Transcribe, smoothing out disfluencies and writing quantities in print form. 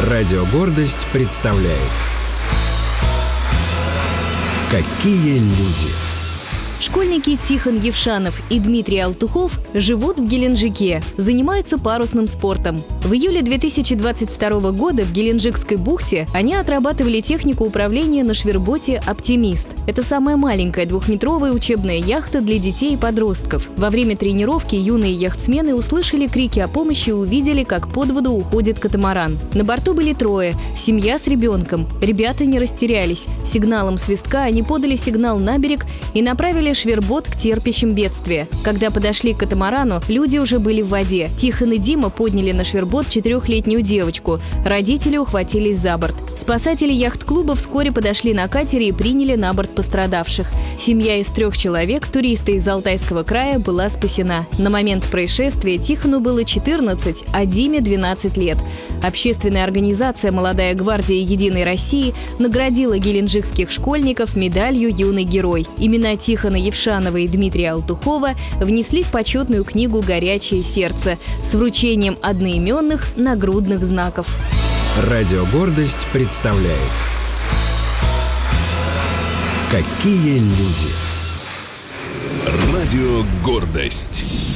Радио «Гордость» представляет «Какие люди». Школьники Тихон Евшанов и Дмитрий Алтухов живут в Геленджике, занимаются парусным спортом. В июле 2022 года в Геленджикской бухте они отрабатывали технику управления на шверботе «Оптимист». Это самая маленькая двухметровая учебная яхта для детей и подростков. Во время тренировки юные яхтсмены услышали крики о помощи и увидели, как под воду уходит катамаран. На борту были трое – семья с ребенком. Ребята не растерялись. Сигналом свистка они подали сигнал на берег и направили швербот к терпящим бедствия. Когда подошли к катамарану, люди уже были в воде. Тихон и Дима подняли на швербот 4-летнюю девочку. Родители ухватились за борт. Спасатели яхт-клуба вскоре подошли на катере и приняли на борт пострадавших. Семья из 3 человек, туристы из Алтайского края, была спасена. На момент происшествия Тихону было 14, а Диме 12 лет. Общественная организация «Молодая гвардия Единой России» наградила геленджикских школьников медалью «Юный герой». Имена Тихона Евшанова и Дмитрия Алтухова внесли в почетную книгу «Горячее сердце» с вручением одноименных нагрудных знаков. Радио «Гордость» представляет «Какие люди». Радио «Гордость».